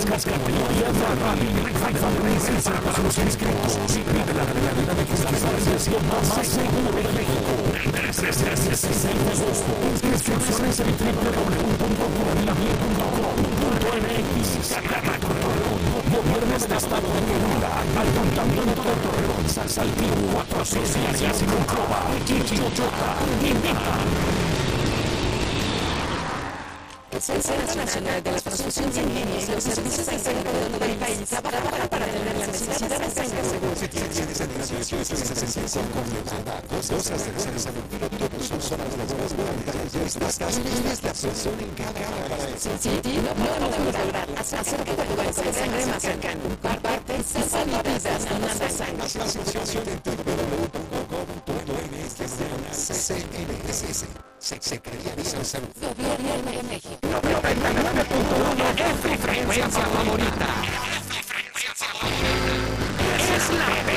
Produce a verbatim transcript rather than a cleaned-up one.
categoría para los inscritos. Vive la realidad de que la asociación más segura de México. tres de agosto. Inscripciones en w w w punto gobernamiento punto com punto m x. Gobierno del Estado de Coahuila. Ayuntamiento de Torreón. Saltillo. Cuatro asociaciones y Monclova. Chichichota. Invita. El Centro Nacional de las Profesiones en Línea y los servicios de salud del país trabaja para atender las necesidades de salud. Se tiene esa negociación, esa sensación completada, cosas de la salud, pero todos son zonas de las más voluntarias. Es la persona encargada para eso. Sí, no podemos lograr hacer que tu banco de sangre más cercano. Comparte y salva vidas donando sangre. La asociación en w w w punto com punto m x C N S S, Secretaría de Salud. Gobierno de México. noventa y nueve punto uno es tu frecuencia favorita.